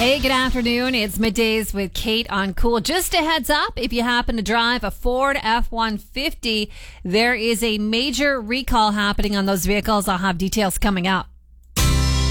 Hey, good afternoon. It's Middays with Kate on Cool. Just a heads up, if you happen to drive a Ford F-150, there is a major recall happening on those vehicles. I'll have details coming up.